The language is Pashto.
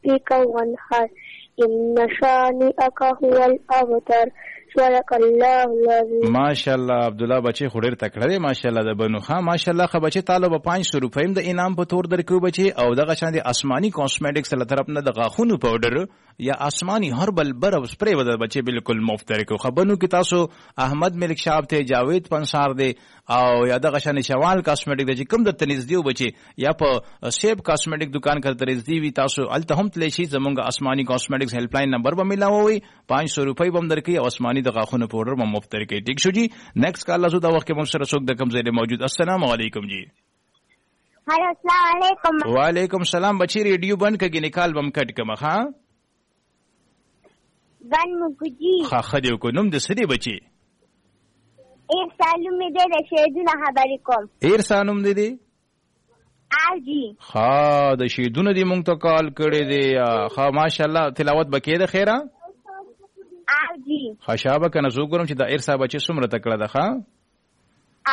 ربك وانحر إن شانئك هو الأبتر. صدق الله العظیم. ماشاءالله عبدالله بچي خوریر تکړه ماشاءالله د بنو ها ماشاءالله خو بچي طالب 500 روپۍ د انعام په تور درکو بچي او دغه شان دي آسماني کاسمیټکس له طرف نه د غاخونو پاوډر یا آسماني هربل بر سپری ودل بچي بالکل مفت درکو خبرونو کې تاسو احمد ملک شاب ته جاوید پنسار دی او یا دغه شان شوال کاسمیټک د کوم د تنیز دیو بچي یا په سیب کاسمیټک دکان کړه ترز دی وی تاسو الته هم تلی شي زمونږ آسماني کاسمیټکس هیلپ لاین نمبر به ملاوي 500 روپۍ بم درکې او آسماني د غاخونو پاوډر مم مفت درکې ټیک شو جی نیکسٹ کال لاسو دا وخت کې مون سره څوک د کم ځای موجود. السلام علیکم جی. هلو السلام علیکم. وعلیکم السلام بچی ریډیو بند کړه نکال بم کټ کما ها بن مګجی ها خدیو کو نوم د سړي بچی ایر سالو می دې شهیدونه خبرې کوم. ایر سانوم دې آجی ها د شهیدونه دې مونږ ته کال کړي دي ها ماشاءالله تلاوت بکې ده خیره آجی خشابه کنه زو ګورم چې د ایر صاحب چې څومره تکړه ده ها